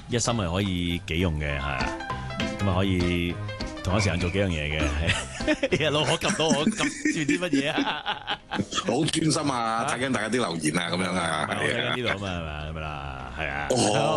一心係可以幾用嘅，係啊，咁啊可以同一時間做幾樣嘢嘅，係老可及到我及住啲乜嘢啊？ 好專心啊，睇緊大家啲留言啊，咁樣啊， 我睇緊呢度啊嘛，係咪啦？係啊。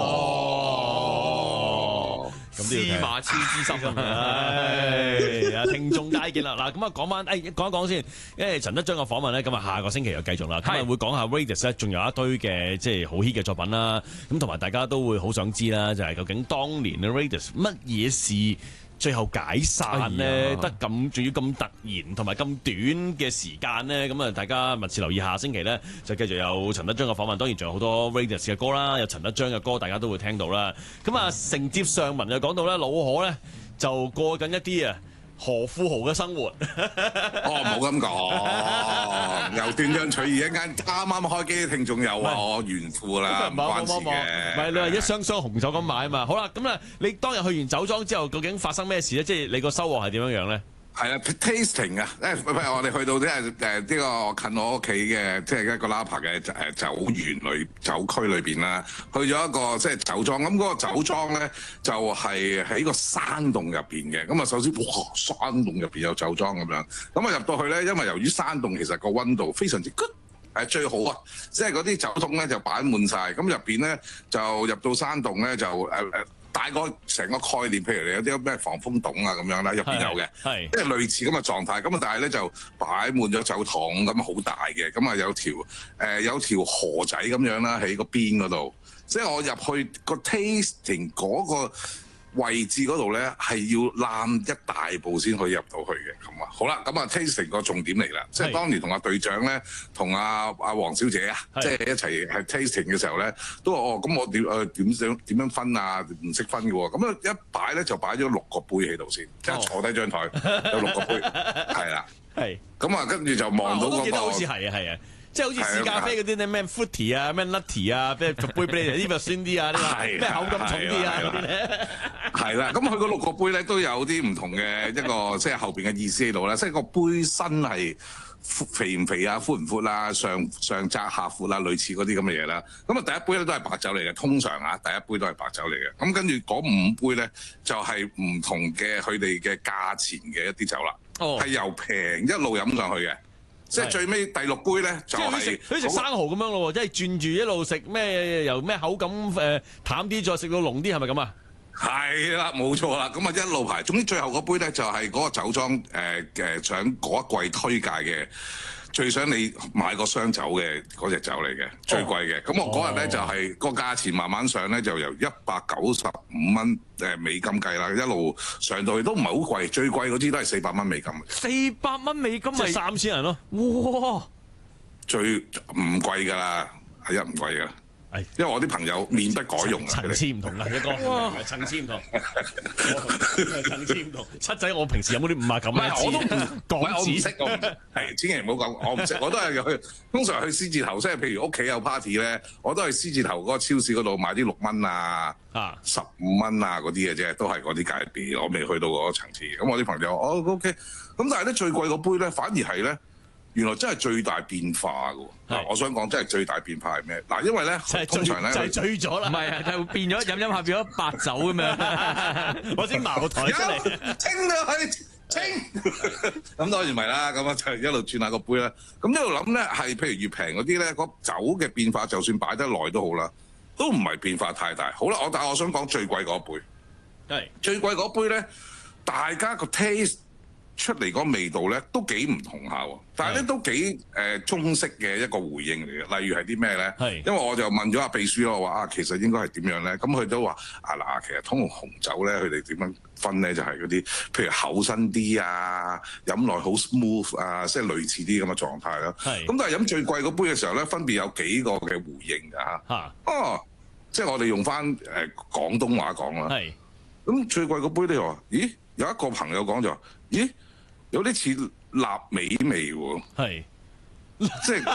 咁司馬超之心啊！聽眾皆見啦。嗱，咁啊講翻，講一講先。因為陳德章嘅訪問咧，咁啊下個星期又繼續啦。咁啊會講下 Raidas 咧，仲有一堆嘅即係好 hit 嘅作品啦。咁同埋大家都會好想知啦，就係究竟當年嘅 Raidas 乜嘢事最後解散咧，得咁仲要咁突然同埋咁短嘅時間咧，咁啊大家密切留意下星期咧，就繼續有陳德章嘅訪問，當然仲有好多 Raidas 嘅歌啦，有陳德章嘅歌，大家都會聽到啦。咁啊承接上文就講到咧，老可咧就過緊一啲何富豪嘅生活。 冇咁講，又斷章取義，一間啱啱開機嘅聽眾又話我炫富啦，唔關事嘅。 唔係你話一箱箱紅酒咁買啊嘛。好啦，咁啊你當日去完酒莊之後，究竟發生咩事咧？即係你個收穫係點樣樣咧？ 係啊 tasting 啊，譬如我哋去到即係呢個近我屋企嘅，即係一個 Napa 嘅酒園酒區裏邊啦，去咗一個即係酒莊。咁嗰個酒莊咧就係喺個山洞入邊嘅。咁啊，首先哇，山洞入邊有酒莊咁樣。咁啊入到去咧，因為由於山洞其實個溫度非常之 good。最好啊！即係嗰啲酒桶咧就擺滿晒，咁入邊咧就入到山洞咧就大概成個概念，譬如你有啲咩防風洞啊咁樣啦，入邊有嘅，即係類似咁嘅狀態。咁啊，但係咧就擺滿咗酒桶，咁好大嘅，咁啊有條河仔咁樣啦喺個邊嗰度。即係我入去個 tasting 嗰個位置嗰度咧，係要攬一大步先可以入到去嘅，咁啊，好啦，咁啊 tasting 個重點嚟啦，即係當年同阿隊長咧，同阿黃小姐啊，即係一齊係 tasting 嘅時候咧，都話咁我點樣分啊？唔識分嘅喎，咁啊一擺咧就擺咗6個杯喺度先，即係坐低張台有6個杯，係啦，咁啊跟住就望到嗰個，我記得好似係啊。即係好似試咖啡嗰啲咧，咩 fruity 啊，咩 nutty 啊，咩逐杯俾你，呢個酸啲啊，呢個咩口感重啲啊嗰啲咧。 係啦，咁佢嗰6個杯咧都有啲唔同嘅一個即係後邊嘅意思喺度啦，即係個杯身係肥唔肥啊，寬唔闊啊，上窄下闊啊，類似嗰啲咁嘅嘢啦。咁啊第一杯咧都係白酒嚟嘅，通常啊第一杯都係白酒嚟嘅。咁跟住嗰5杯咧就係唔同嘅佢哋嘅價錢嘅一啲酒啦，係由平一路飲上去嘅。即係最尾第6杯咧，就係好似食生蠔咁樣咯喎，即係轉住一路食咩，由咩口感淡啲，再食到濃啲，係咪咁啊？ 係啦，冇錯啦，咁啊一路排。總之最後嗰杯咧就係嗰個酒莊想嗰一季推介嘅，最想你買個雙酒嘅嗰隻酒嚟嘅，最貴嘅。咁我嗰日咧就係個價錢慢慢上咧，就由195蚊美金計啦，一路上到去都唔係好貴，最貴嗰支都係400蚊美金。 400蚊美金咪3000人咯，哇！ 最唔貴㗎啦，係唔貴㗎。因為我啲朋友面不改容啊， 層次唔同啊，一哥，層次唔同，層次唔同。七仔，我平時有冇啲50咁啊？ 我都唔講， 我唔識，係千祈唔好講，我唔識，我都係去，通常去獅子頭，即係譬如屋企有 party 咧，我都係獅子頭嗰個超市嗰度買啲6蚊啊、15蚊啊嗰啲嘅啫，都係嗰啲價別，我未去到嗰個層次。咁我啲朋友OK，咁但係咧最貴個杯咧，反而係咧。原來真係最大變化㗎喎！我想講真係最大變化係咩？嗱，因為咧通常咧就係醉咗啦， 唔係就變咗飲下變咗白酒咁樣， 我先茅台出嚟， 清啊清！咁當然唔係啦，咁啊就一路轉下個杯啦。咁一路諗咧係譬如越平嗰啲咧，個酒嘅變化就算擺得耐都好啦，都唔係變化太大。好啦，但係我想講最貴嗰杯，最貴嗰杯咧，大家個 taste。出嚟嗰個味道咧都幾唔同下喎，但係咧都幾中式嘅一個回應嚟嘅。例如係啲咩咧？因為我就問咗阿秘書咯，我話其實應該係點樣咧？咁佢都話嗱，其實通常紅酒咧，佢哋點樣分咧？就係嗰啲譬如厚身啲啊，飲耐好 smooth 啊，即係類似啲咁嘅狀態啦。咁但係飲最貴嗰杯嘅時候咧，分別有幾個嘅回應㗎嚇。即係我哋用翻廣東話講啦。咁最貴嗰杯咧話，咦？有一個朋友講就話，咦？有啲似臘味味喎，即係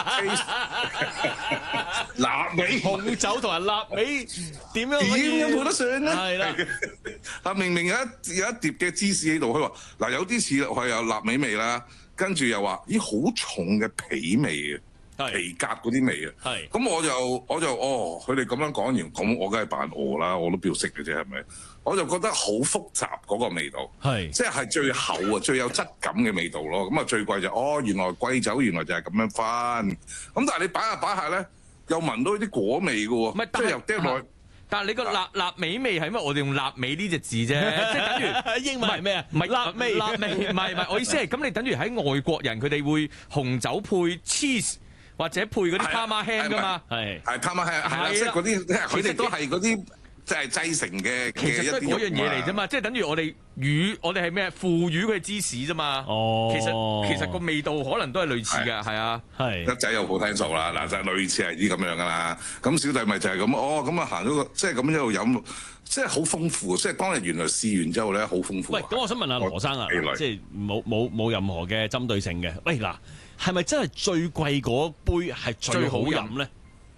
臘味紅酒同埋臘味點樣配得上咧？ 係啦， 明明有一碟嘅芝士喺度，佢話嗱有啲似係有臘味味啦，跟住又話咦好重嘅皮味嘅， 皮革嗰啲味啊。 係咁我就佢哋咁樣講完，咁我梗係扮餓啦，我都標識嘅啫，係咪？我就覺得好複雜嗰個味道，即係最厚啊、最有質感嘅味道咯。咁啊最貴就原來貴酒原來就係咁樣分。咁但係你擺下咧，又聞到啲果味嘅喎，即係又釘落去。 但係你個臘味味係因為我哋用臘味呢隻字啫，即係等於英文係咩啊？ 唔係臘味，唔係我意思係咁，你等於喺外國人佢哋會紅酒配 cheese 或者配嗰啲帕瑪香㗎嘛， 係帕瑪香係啦，即係嗰啲佢哋都係嗰啲即係製成嘅， 其實都係嗰樣嘢嚟啫嘛，即係等於我哋魚，我哋係咩腐乳佢係芝士啫嘛。其實個味道可能都係類似㗎，係啊， 一仔又好聽數啦，嗱就係類似係啲咁樣㗎啦。咁小弟咪就係咁，咁啊行咗個即係咁一路飲，即係好豐富。即係當日原來試完之後咧，好豐富。 喂，咁我想問下羅生啊，即係冇任何嘅針對性嘅。喂嗱，係咪真係最貴嗰杯係最好飲咧？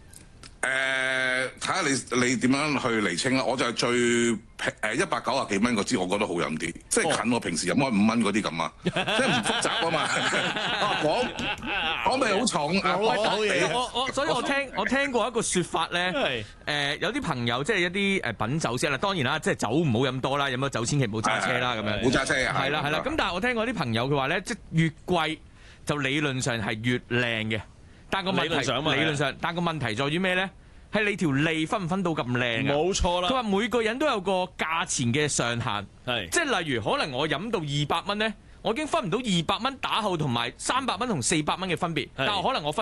睇下你點樣去釐清啦。我就係最平190幾蚊嗰支，我覺得好飲啲，即係近我平時飲開5蚊嗰啲咁啊，即係唔複雜啊嘛。講味好重， 所以我聽過一個説法咧，有啲朋友即係一啲品酒師啦，當然啦，即係酒唔好飲多啦，飲咗酒千祈唔好揸車啦，咁樣。 唔好揸車係啦。咁但係我聽過啲朋友佢話咧，即係越貴就理論上係越靚嘅。但個問題，但個問題在於咩咧？係你條脷分唔分到咁靚？ 冇錯啦。 佢話每個人都有個價錢嘅上限，即係例如可能我飲到200蚊咧，我已經分唔到200蚊打後同埋300蚊同400蚊嘅分別，但係可能我分